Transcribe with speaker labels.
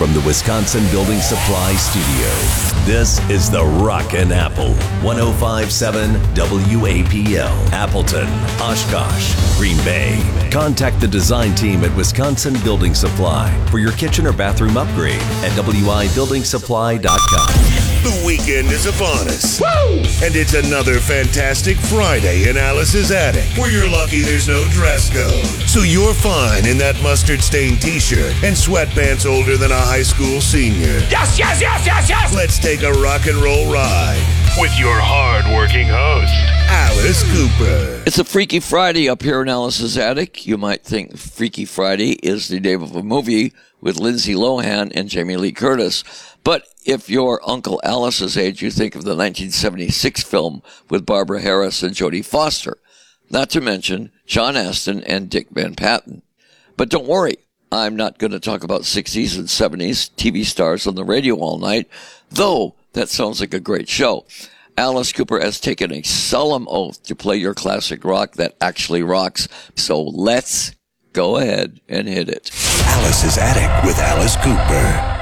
Speaker 1: from the Wisconsin Building Supply Studio. This is the Rockin' Apple, 105.7 WAPL, Appleton, Oshkosh, Green Bay. Contact the design team at Wisconsin Building Supply for your kitchen or bathroom upgrade at wibuildingsupply.com.
Speaker 2: The weekend is upon us. Woo! And it's another fantastic Friday in Alice's Attic, where you're lucky there's no dress code. So you're fine in that mustard-stained t-shirt and sweatpants older than a high school senior.
Speaker 3: Yes, yes, yes, yes, yes!
Speaker 2: Let's take a rock and roll ride with your hard-working host, Alice Cooper.
Speaker 4: It's a Freaky Friday up here in Alice's Attic. You might think Freaky Friday is the name of a movie with Lindsay Lohan and Jamie Lee Curtis. But if you're Uncle Alice's age, you think of the 1976 film with Barbara Harris and Jodie Foster. Not to mention John Astin and Dick Van Patten. But don't worry, I'm not going to talk about 60s and 70s TV stars on the radio all night, though that sounds like a great show. Alice Cooper has taken a solemn oath to play your classic rock that actually rocks. So let's go ahead and hit it.
Speaker 2: Alice's Attic with Alice Cooper.